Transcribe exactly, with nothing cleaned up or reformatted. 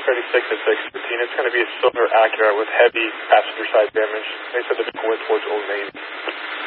thirty-six at six fifteen. It's going to be a silver Acura with heavy passenger side damage. They said the vehicle went towards Old Navy.